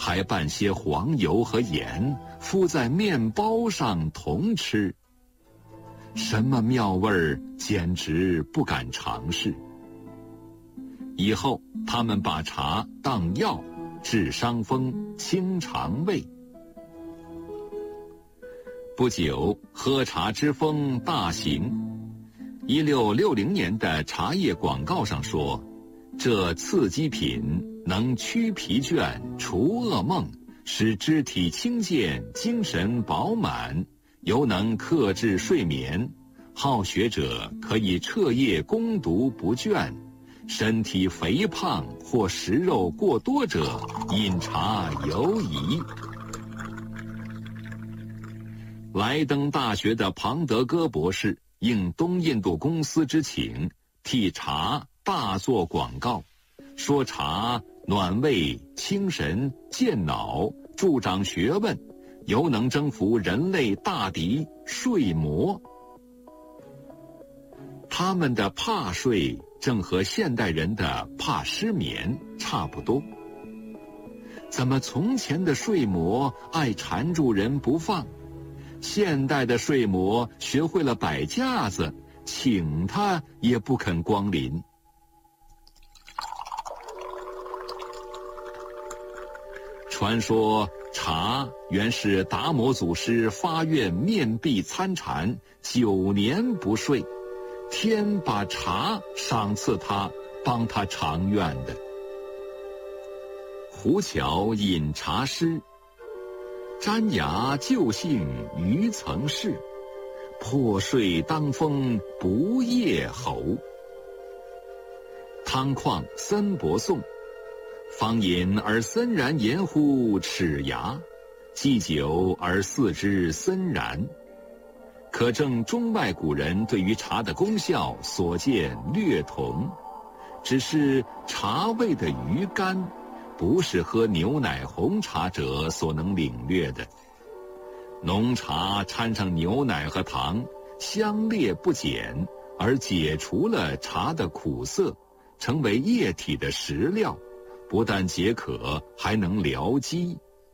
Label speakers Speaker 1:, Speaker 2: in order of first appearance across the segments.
Speaker 1: 还拌些黄油和盐，敷在面包上同吃。什么妙味儿，简直不敢尝试。以后他们把茶当药，治伤风、清肠胃。不久，喝茶之风大行。1660年的茶叶广告上说，这刺激品能驱疲倦、除噩梦，使肢体轻健、精神饱满，尤能克制睡眠。好学者可以彻夜攻读不倦，身体肥胖或食肉过多者，饮茶尤宜。莱登大学的庞德戈博士应东印度公司之请，替茶大做广告，说茶暖胃、清神、健脑、助长学问，尤能征服人类大敌睡魔。他们的怕睡正和现代人的怕失眠差不多。怎么从前的睡魔爱缠住人不放，现代的睡魔学会了摆架子，请他也不肯光临。传说茶原是达摩祖师发愿面壁参禅9年不睡，天把茶赏赐他，帮他偿愿的。胡桥饮茶诗：沾牙旧姓余曾是，破睡当风不夜侯。汤况森伯颂：方饮而森然言乎齿牙，既久而四肢森然。可证中外古人对于茶的功效所见略同，只是茶味的余甘，不是喝牛奶红茶者所能领略的。浓茶掺上牛奶和糖，香烈不减，而解除了茶的苦涩，成为液体的食料，不但解渴，还能疗饥。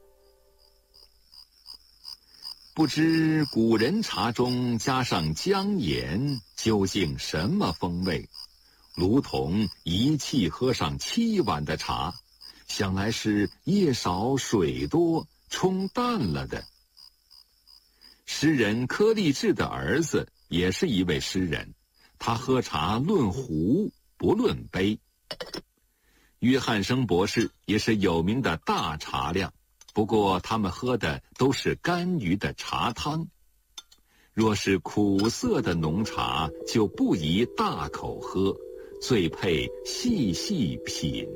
Speaker 1: 不知古人茶中加上姜盐，究竟什么风味？如同一气喝上7碗的茶，想来是叶少水多，冲淡了的。诗人柯立志的儿子也是一位诗人，他喝茶论壶，不论杯。约翰生博士也是有名的大茶量，不过他们喝的都是甘于的茶汤。若是苦涩的浓茶，就不宜大口喝，最配细细品。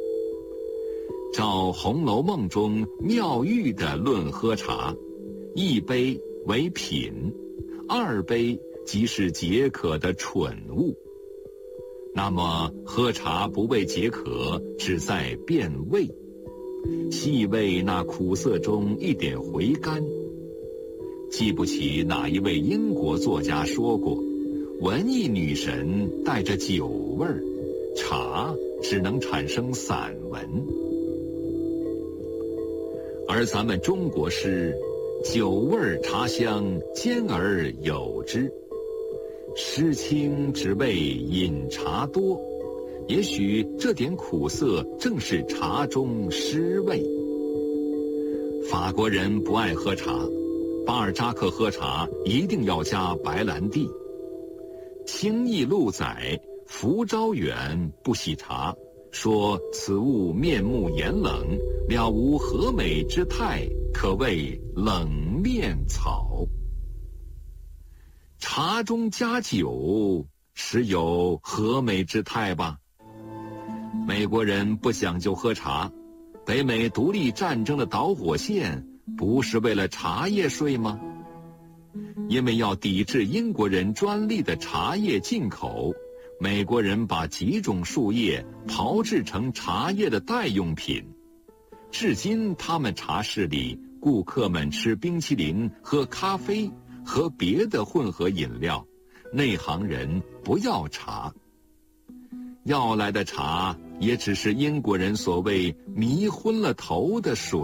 Speaker 1: 照《红楼梦》中妙玉的论喝茶，1杯为品，2杯即是解渴的蠢物。那么喝茶不为解渴，只在变味，细味那苦涩中一点回甘。记不起哪一位英国作家说过，文艺女神带着酒味儿，茶只能产生散文。而咱们中国诗，酒味茶香兼而有之。诗清只为饮茶多，也许这点苦涩正是茶中诗味。法国人不爱喝茶，巴尔扎克喝茶一定要加白兰地。清议录载福昭远不喜茶，说此物面目严冷，了无和美之态，可谓冷面草。茶中加酒，实有和美之态吧？美国人不讲究喝茶，北美独立战争的导火线不是为了茶叶税吗？因为要抵制英国人专利的茶叶进口，美国人把几种树叶炮制成茶叶的代用品。至今他们茶室里，顾客们吃冰淇淋、喝咖啡和别的混合饮料，内行人不要茶。要来的茶也只是英国人所谓迷昏了头的水。